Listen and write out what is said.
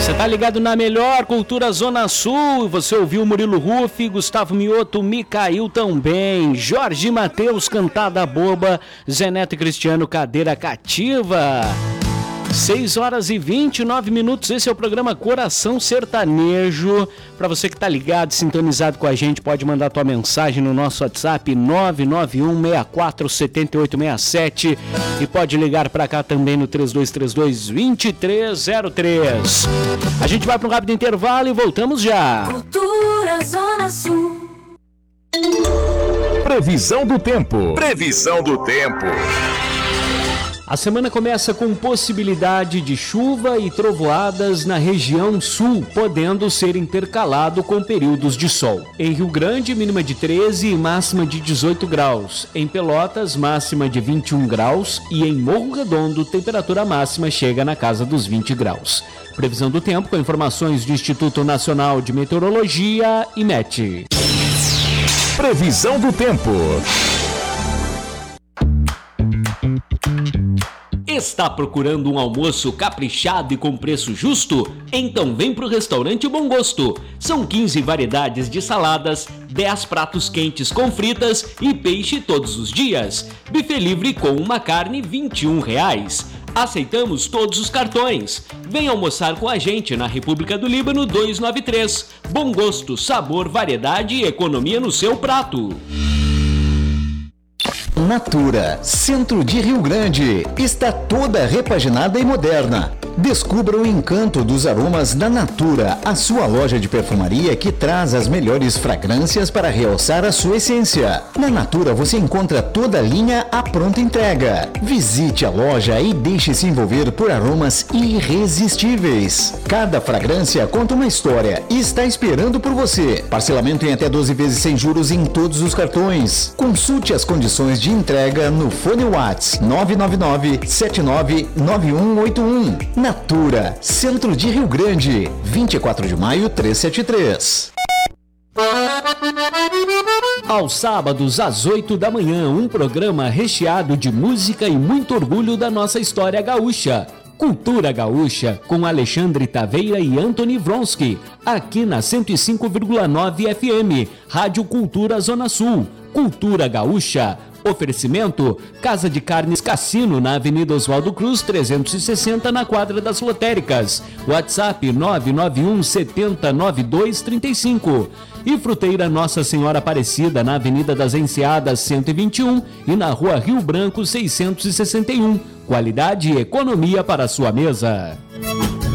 Você tá ligado na melhor Cultura Zona Sul. Você ouviu Murilo Ruff, Gustavo Mioto, Micael também, Jorge Mateus, Cantada Boba, Zé Neto e Cristiano, Cadeira Cativa. 6h29. Esse é o programa Coração Sertanejo. Para você que tá ligado, sintonizado com a gente, pode mandar tua mensagem no nosso WhatsApp 991647867 e pode ligar para cá também no 3232-2303. A gente vai para um rápido intervalo e voltamos já. Cultura Zona Sul. Previsão do tempo. Previsão do tempo. A semana começa com possibilidade de chuva e trovoadas na região sul, podendo ser intercalado com períodos de sol. Em Rio Grande, mínima de 13 e máxima de 18 graus. Em Pelotas, máxima de 21 graus. E em Morro Redondo, temperatura máxima chega na casa dos 20 graus. Previsão do tempo com informações do Instituto Nacional de Meteorologia, IMET. Previsão do tempo. Está procurando um almoço caprichado e com preço justo? Então vem pro restaurante Bom Gosto. São 15 variedades de saladas, 10 pratos quentes com fritas e peixe todos os dias. Buffet livre com uma carne R$ 21. Aceitamos todos os cartões. Vem almoçar com a gente na República do Líbano 293. Bom Gosto, sabor, variedade e economia no seu prato. Natura, centro de Rio Grande, está toda repaginada e moderna. Descubra o encanto dos aromas da Natura, a sua loja de perfumaria que traz as melhores fragrâncias para realçar a sua essência. Na Natura você encontra toda a linha à pronta entrega. Visite a loja e deixe-se envolver por aromas irresistíveis. Cada fragrância conta uma história e está esperando por você. Parcelamento em até 12 vezes sem juros em todos os cartões. Consulte as condições de entrega no fone WhatsApp 999-799181. Natura, centro de Rio Grande, 24 de maio 373. Aos sábados, às 8 da manhã, um programa recheado de música e muito orgulho da nossa história gaúcha. Cultura Gaúcha, com Alexandre Taveira e Anthony Vronsky, aqui na 105,9 FM, Rádio Cultura Zona Sul. Cultura Gaúcha. Oferecimento, Casa de Carnes Cassino, na Avenida Oswaldo Cruz, 360, na Quadra das Lotéricas. WhatsApp 991 70 9235. E Fruteira Nossa Senhora Aparecida, na Avenida das Enseadas, 121 e na Rua Rio Branco, 661. Qualidade e economia para a sua mesa.